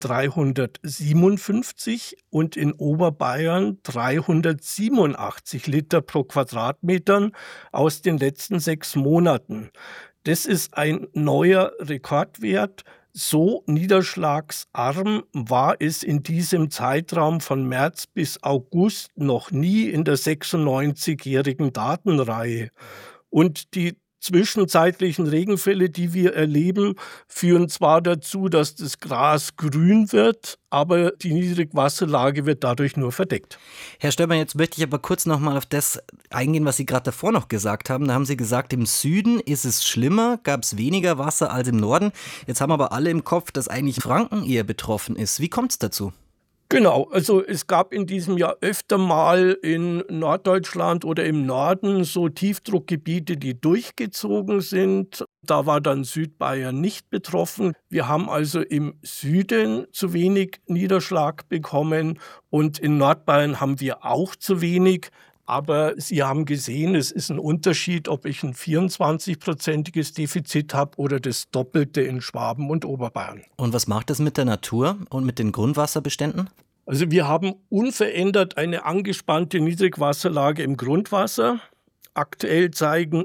357 und in Oberbayern 387 Liter pro Quadratmetern aus den letzten 6 Monaten. Das ist ein neuer Rekordwert. So niederschlagsarm war es in diesem Zeitraum von März bis August noch nie in der 96-jährigen Datenreihe. Und die zwischenzeitlichen Regenfälle, die wir erleben, führen zwar dazu, dass das Gras grün wird, aber die Niedrigwasserlage wird dadurch nur verdeckt. Herr Störmer, jetzt möchte ich aber kurz noch mal auf das eingehen, was Sie gerade davor noch gesagt haben. Da haben Sie gesagt, im Süden ist es schlimmer, gab es weniger Wasser als im Norden. Jetzt haben aber alle im Kopf, dass eigentlich Franken eher betroffen ist. Wie kommt es dazu? Genau, also es gab in diesem Jahr öfter mal in Norddeutschland oder im Norden so Tiefdruckgebiete, die durchgezogen sind. Da war dann Südbayern nicht betroffen. Wir haben also im Süden zu wenig Niederschlag bekommen und in Nordbayern haben wir auch zu wenig. Aber Sie haben gesehen, es ist ein Unterschied, ob ich ein 24-prozentiges Defizit habe oder das Doppelte in Schwaben und Oberbayern. Und was macht das mit der Natur und mit den Grundwasserbeständen? Also wir haben unverändert eine angespannte Niedrigwasserlage im Grundwasser. Aktuell zeigen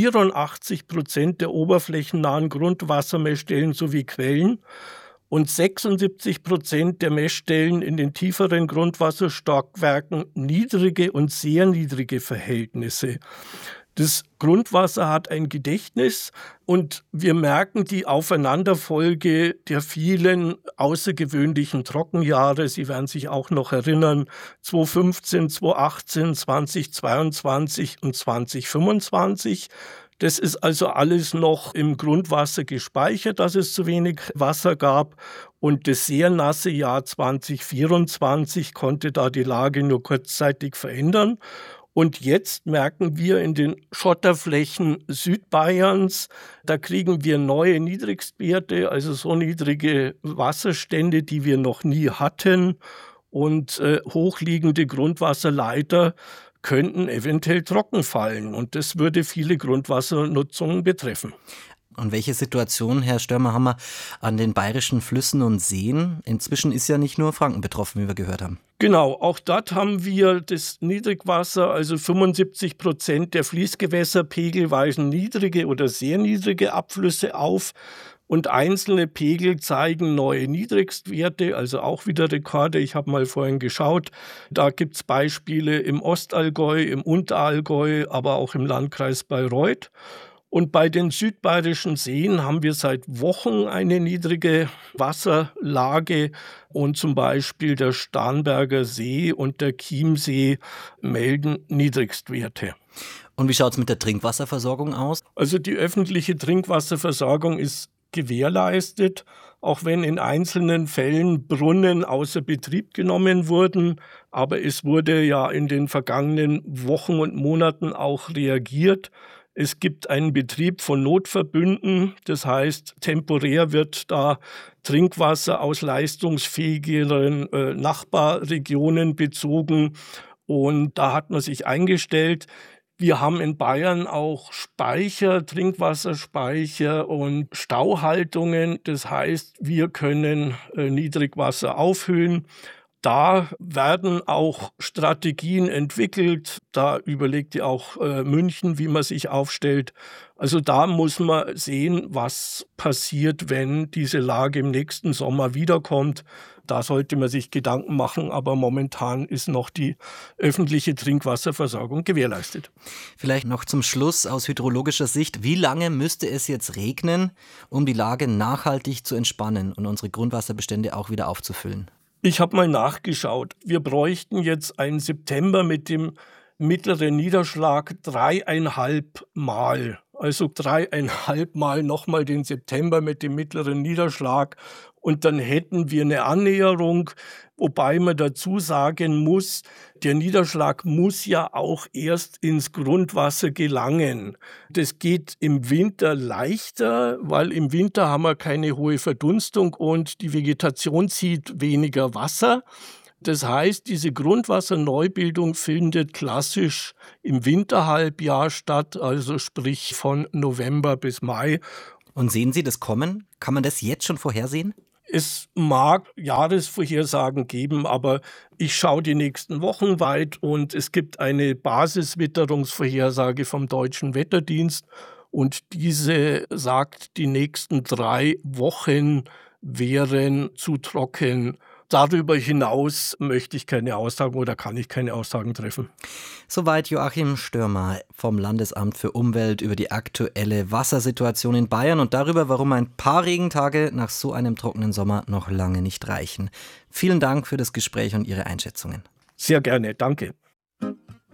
84% der oberflächennahen Grundwassermessstellen sowie Quellen und 76% der Messstellen in den tieferen Grundwasserstockwerken niedrige und sehr niedrige Verhältnisse. Das Grundwasser hat ein Gedächtnis und wir merken die Aufeinanderfolge der vielen außergewöhnlichen Trockenjahre. Sie werden sich auch noch erinnern, 2015, 2018, 2022 und 2025. Das ist also alles noch im Grundwasser gespeichert, dass es zu wenig Wasser gab. Und das sehr nasse Jahr 2024 konnte da die Lage nur kurzzeitig verändern. Und jetzt merken wir in den Schotterflächen Südbayerns, da kriegen wir neue Niedrigstwerte, also so niedrige Wasserstände, die wir noch nie hatten. Und hochliegende Grundwasserleiter könnten eventuell trocken fallen. Und das würde viele Grundwassernutzungen betreffen. Und welche Situation, Herr Störmer, haben wir an den bayerischen Flüssen und Seen? Inzwischen ist ja nicht nur Franken betroffen, wie wir gehört haben. Genau, auch dort haben wir das Niedrigwasser, also 75% der Fließgewässerpegel weisen niedrige oder sehr niedrige Abflüsse auf. Und einzelne Pegel zeigen neue Niedrigstwerte, also auch wieder Rekorde. Ich habe mal vorhin geschaut, da gibt es Beispiele im Ostallgäu, im Unterallgäu, aber auch im Landkreis Bayreuth. Und bei den südbayerischen Seen haben wir seit Wochen eine niedrige Wasserlage und zum Beispiel der Starnberger See und der Chiemsee melden Niedrigstwerte. Und wie schaut es mit der Trinkwasserversorgung aus? Also die öffentliche Trinkwasserversorgung ist gewährleistet, auch wenn in einzelnen Fällen Brunnen außer Betrieb genommen wurden. Aber es wurde ja in den vergangenen Wochen und Monaten auch reagiert. Es gibt einen Betrieb von Notverbünden, das heißt, temporär wird da Trinkwasser aus leistungsfähigeren Nachbarregionen bezogen und da hat man sich eingestellt. Wir haben in Bayern auch Speicher, Trinkwasserspeicher und Stauhaltungen. Das heißt, wir können Niedrigwasser aufhöhen. Da werden auch Strategien entwickelt. Da überlegt ja auch München, wie man sich aufstellt. Also da muss man sehen, was passiert, wenn diese Lage im nächsten Sommer wiederkommt. Da sollte man sich Gedanken machen, aber momentan ist noch die öffentliche Trinkwasserversorgung gewährleistet. Vielleicht noch zum Schluss aus hydrologischer Sicht. Wie lange müsste es jetzt regnen, um die Lage nachhaltig zu entspannen und unsere Grundwasserbestände auch wieder aufzufüllen? Ich habe mal nachgeschaut. Wir bräuchten jetzt einen September mit dem mittleren Niederschlag 3,5 Mal. Also 3,5 Mal nochmal den September mit dem mittleren Niederschlag. Und dann hätten wir eine Annäherung, wobei man dazu sagen muss, der Niederschlag muss ja auch erst ins Grundwasser gelangen. Das geht im Winter leichter, weil im Winter haben wir keine hohe Verdunstung und die Vegetation zieht weniger Wasser. Das heißt, diese Grundwasserneubildung findet klassisch im Winterhalbjahr statt, also sprich von November bis Mai. Und sehen Sie das kommen? Kann man das jetzt schon vorhersehen? Es mag Jahresvorhersagen geben, aber ich schaue die nächsten Wochen weit und es gibt eine Basiswitterungsvorhersage vom Deutschen Wetterdienst und diese sagt, die nächsten 3 Wochen wären zu trocken. Darüber hinaus möchte ich keine Aussagen oder kann ich keine Aussagen treffen. Soweit Joachim Störmer vom Landesamt für Umwelt über die aktuelle Wassersituation in Bayern und darüber, warum ein paar Regentage nach so einem trockenen Sommer noch lange nicht reichen. Vielen Dank für das Gespräch und Ihre Einschätzungen. Sehr gerne, danke.